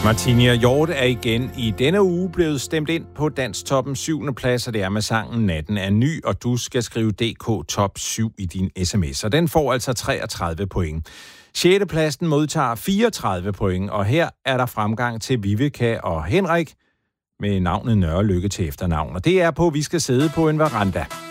Martinia Hjort er igen i denne uge blevet stemt ind på Dansktoppens 7. plads, og det er med sangen Natten er ny, og du skal skrive DK Top 7 i din sms, og den får altså 33 point. 6. pladsen modtager 34 point, og her er der fremgang til Viveka og Henrik med navnet Nørrelykke til efternavn, og det er på Vi skal sidde på en veranda.